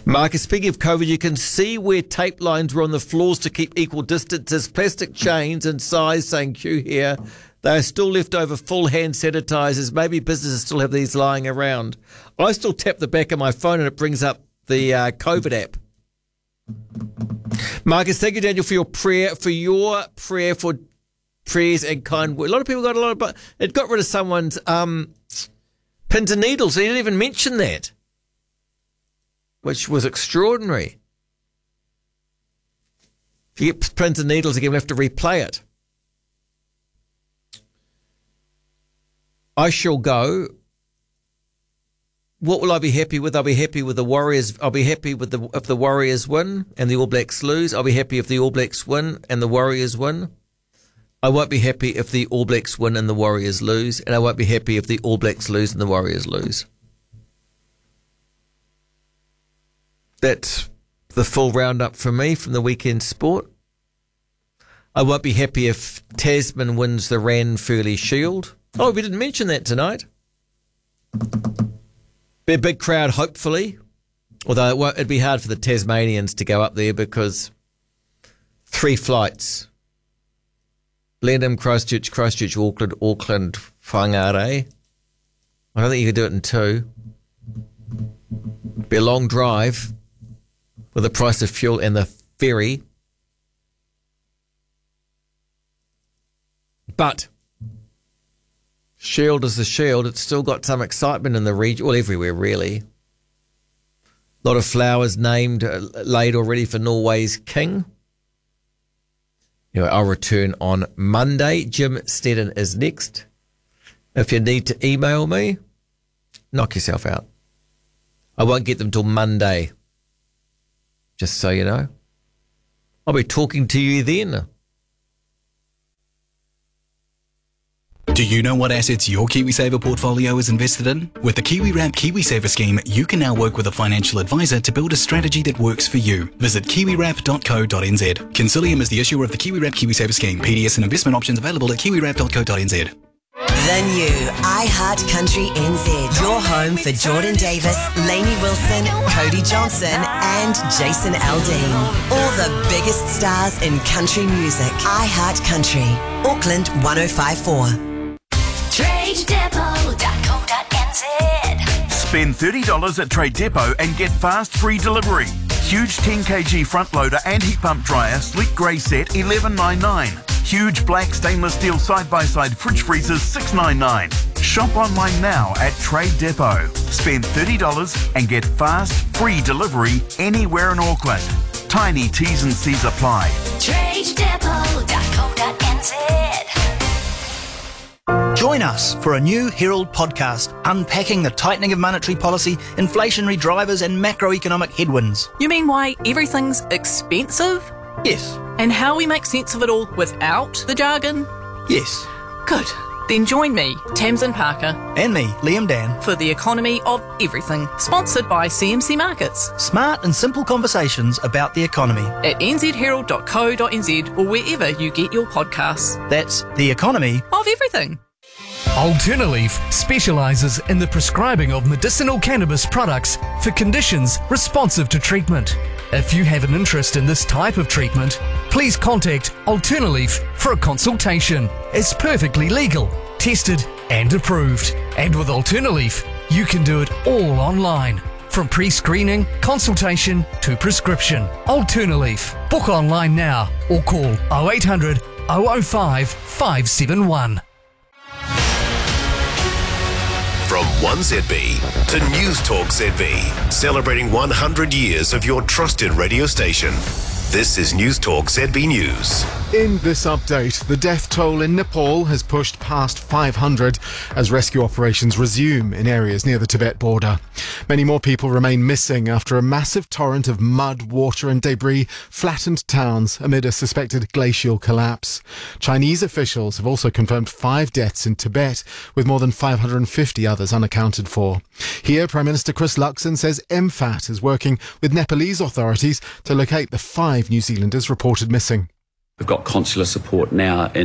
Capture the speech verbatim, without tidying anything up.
Marcus, speaking of COVID, you can see where tape lines were on the floors to keep equal distances, plastic chains and size saying queue here. They are still left over full hand sanitisers. Maybe businesses still have these lying around. I still tap the back of my phone and it brings up the uh, COVID app. Marcus, thank you, Daniel, for your prayer, for your prayer for prayers and kind words. A lot of people got a lot of, but it got rid of someone's um, pins and needles. He didn't even mention that, which was extraordinary. If you get pins and needles again, we have to replay it. I shall go. What will I be happy with? I'll be happy with the Warriors. I'll be happy with the if the Warriors win and the All Blacks lose. I'll be happy if the All Blacks win and the Warriors win. I won't be happy if the All Blacks win and the Warriors lose, and I won't be happy if the All Blacks lose and the Warriors lose. That's the full roundup from me from the weekend sport. I won't be happy if Tasman wins the Ranfurly Shield. Oh, we didn't mention that tonight. Be a big crowd, hopefully. Although it won't, it'd be hard for the Tasmanians to go up there because three flights. Blenheim, Christchurch, Christchurch, Auckland, Auckland, Whangarei. I don't think you could do it in two. It'd be a long drive with the price of fuel and the ferry. But Shield is the Shield. It's still got some excitement in the region, well, everywhere really. A lot of flowers named, uh, laid already for Norway's king. Anyway, I'll return on Monday. Jim Steddon is next. If you need to email me, knock yourself out. I won't get them till Monday. Just so you know. I'll be talking to you then. Do you know what assets your KiwiSaver portfolio is invested in? With the KiwiWrap KiwiSaver scheme, you can now work with a financial advisor to build a strategy that works for you. Visit kiwiwrap dot co dot n z. Consilium is the issuer of the KiwiWrap KiwiSaver scheme. P D S and investment options available at kiwiwrap dot co dot n z. The new iHeart Country N Z. Your home for Jordan Davis, Lainey Wilson, Cody Johnson and Jason Aldean. All the biggest stars in country music. iHeart Country. Auckland one oh five point four. trade depot dot co dot n z. Spend thirty dollars at Trade Depot and get fast free delivery. Huge ten kilogram front loader and heat pump dryer, sleek grey set, eleven ninety-nine. Huge black stainless steel side-by-side fridge freezers, six ninety-nine. Shop online now at Trade Depot. Spend thirty dollars and get fast free delivery anywhere in Auckland. Tiny T's and C's apply. trade depot dot co dot n z. Join us for a new Herald podcast unpacking the tightening of monetary policy, inflationary drivers and macroeconomic headwinds. You mean why everything's expensive? Yes. And how we make sense of it all without the jargon? Yes. Good. Then join me, Tamsin Parker. And me, Liam Dan. For the economy of everything. Sponsored by C M C Markets. Smart and simple conversations about the economy. At n z herald dot co dot n z or wherever you get your podcasts. That's the economy of everything. Alternaleaf specialises in the prescribing of medicinal cannabis products for conditions responsive to treatment. If you have an interest in this type of treatment, please contact Alternaleaf for a consultation. It's perfectly legal, tested and approved. And with Alternaleaf, you can do it all online. From pre-screening, consultation to prescription. Alternaleaf. Book online now or call oh eight hundred, oh oh five, five seven one. From one Z B to News Talk Z B, celebrating one hundred years of your trusted radio station. This is News Talk Z B News. In this update, the death toll in Nepal has pushed past five hundred as rescue operations resume in areas near the Tibet border. Many more people remain missing after a massive torrent of mud, water and debris flattened towns amid a suspected glacial collapse. Chinese officials have also confirmed five deaths in Tibet, with more than five hundred fifty others unaccounted for. Here, Prime Minister Chris Luxon says M FAT is working with Nepalese authorities to locate the five New Zealanders reported missing. We've got consular support now in